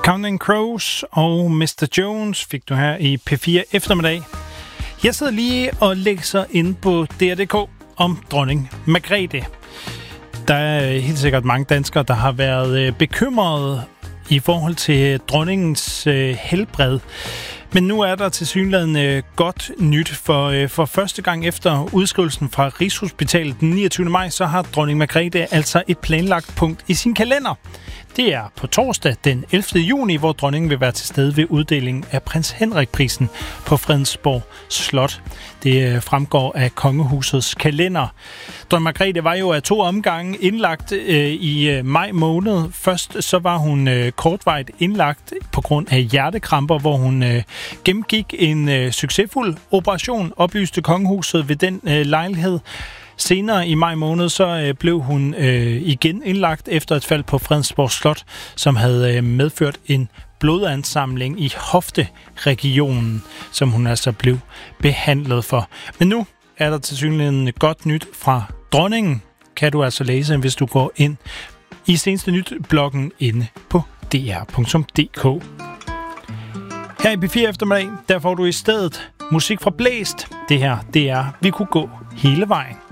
Counting Crows og Mr. Jones fik du her i P4 eftermiddag. Jeg sidder lige og læser inde på DR.dk om dronning Margrethe. Der er helt sikkert mange danskere, der har været bekymrede i forhold til dronningens helbred. Men nu er der tilsyneladende godt nyt, for første gang efter udskrivelsen fra Rigshospitalet den 29. maj, så har dronning Margrethe altså et planlagt punkt i sin kalender. Det er på torsdag den 11. juni, hvor dronningen vil være til stede ved uddelingen af Prins Henrik-prisen på Fredensborg Slot. Det fremgår af kongehusets kalender. Dronning Margrethe var jo af 2 omgange indlagt i maj måned. Først så var hun kortvarigt indlagt på grund af hjertekramper, hvor hun gennemgik en succesfuld operation, oplyste kongehuset ved den lejlighed. Senere i maj måned, så blev hun igen indlagt efter et fald på Fredensborg Slot, som havde medført en blodansamling i hofteregionen, som hun altså blev behandlet for. Men nu er der tilsyneladende godt nyt fra dronningen, kan du altså læse, hvis du går ind i seneste nyt-bloggen inde på dr.dk. Her i P4 eftermiddag, der får du i stedet musik fra Blæst. Det her, det er Vi kunne gå hele vejen.